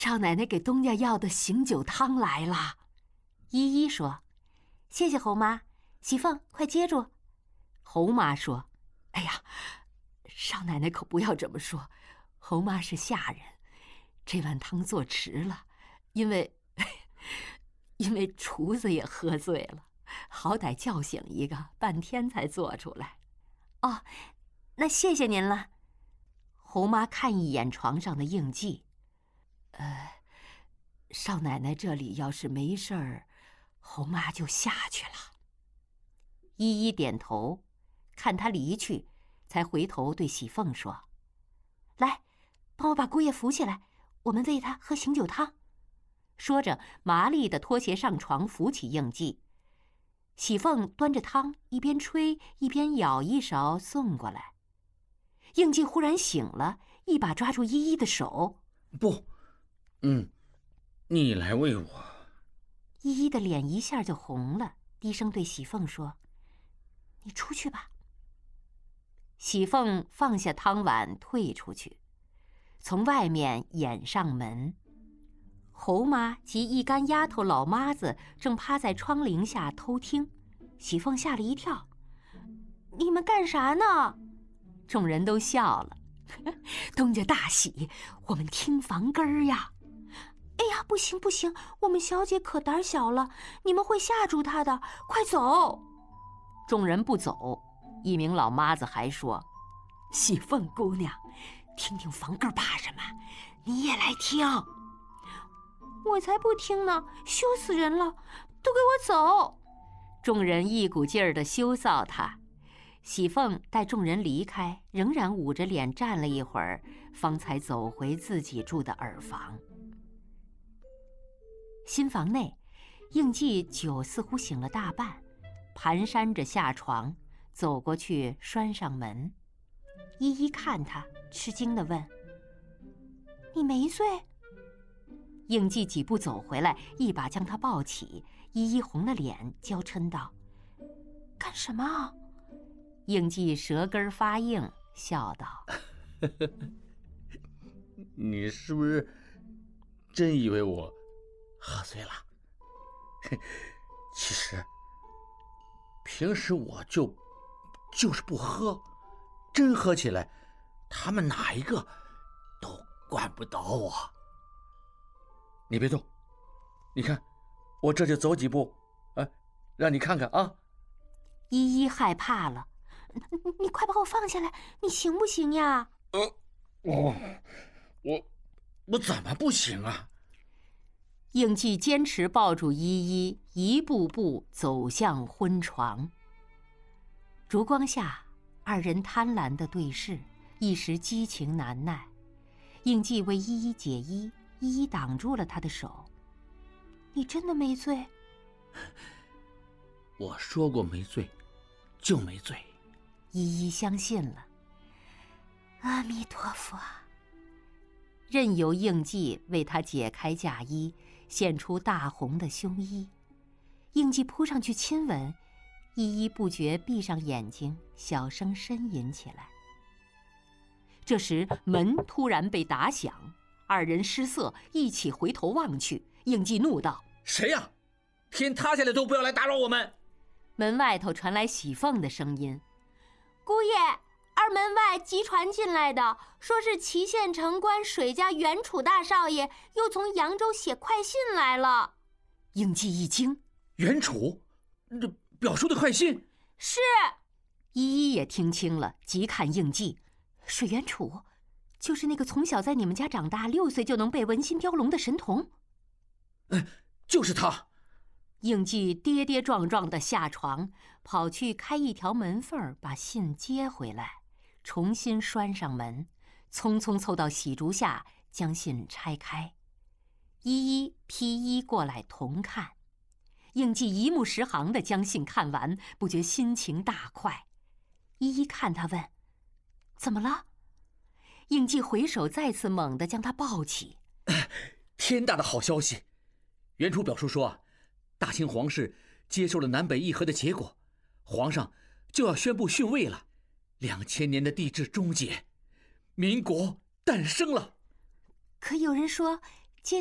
少奶奶给东家要的醒酒汤来了。依依说：“谢谢侯妈。”喜凤，快接住。侯妈说：“哎呀，少奶奶可不要这么说，侯妈是下人，这碗汤做迟了，因为厨子也喝醉了，好歹叫醒一个，半天才做出来。”哦，那谢谢您了。侯妈看一眼床上的应记，少奶奶这里要是没事儿，侯妈就下去了。依依点头，看他离去，才回头对喜凤说：“来，帮我把姑爷扶起来，我们喂他喝醒酒汤。”说着，麻利地脱鞋上床，扶起应记。喜凤端着汤，一边吹一边舀一勺送过来。应记忽然醒了，一把抓住依依的手：“ 不，你来喂我。” 依依的脸一下就红了，低声对喜凤说：“你出去吧。”喜凤放下汤碗，退出去，从外面掩上门。侯妈及一干丫头老妈子正趴在窗棂下偷听，喜凤吓了一跳：“你们干啥呢？”众人都笑了：“东家大喜，我们听房根儿呀。”“哎呀，不行不行，我们小姐可胆小了，你们会吓住她的，快走！”众人不走，一名老妈子还说：“喜凤姑娘，听听房根怕什么？你也来听。”“我才不听呢，羞死人了，都给我走！”众人一股劲儿地羞臊他。喜凤待众人离开，仍然捂着脸站了一会儿，方才走回自己住的耳房。新房内，应记酒似乎醒了大半，蹒跚着下床，走过去拴上门。依依看他，吃惊地问：“你没醉？”应记几步走回来，一把将他抱起。依依红了脸，娇嗔道：“干什么？”应记舌根发硬，笑道：“ 你是不是真以为我喝醉了？其实平时我就是不喝，真喝起来，他们哪一个都管不倒我。你别动，你看我这就走几步，让你看看啊。” 依依害怕了：“你快把我放下来，你行不行呀？”“ 我怎么不行啊？” 应记坚持抱住依依，一步步走向婚床。烛光下，二人贪婪地对视，一时激情难耐。应记为依依解衣，依依挡住了他的手：“你真的没醉？”“ 我说过没醉，就没醉。” 依依相信了。阿弥陀佛。任由应记为他解开嫁衣，现出大红的胸衣。应记扑上去亲吻，依依不觉闭上眼睛，小声呻吟起来。这时门突然被打响，二人失色，一起回头望去。应记怒道：“ 谁呀？天塌下来都不要来打扰我们！” 门外头传来喜凤的声音：“姑爷，二门外急传进来的，说是祁县城官水家袁楚大少爷又从扬州写快信来了。”应记一惊：“ 袁楚？这表叔的快信？”“ 是。”依依也听清了，急看应记：“水袁楚，就是那个从小在你们家长大，6岁就能背文心雕龙的神童。”“ 就是他。” 应记跌跌撞撞地下床，跑去开一条门缝，把信接回来，重新拴上门，匆匆凑到喜烛下，将信拆开。依依披衣过来同看。应记一目十行地将信看完，不觉心情大快。依依看他问：“怎么了？”应记回首再次猛地将他抱起：“ 天大的好消息！袁楚表叔说大清皇室接受了南北议和的结果，皇上就要宣布逊位了，2000年的帝制终结，民国诞生了。” 可有人说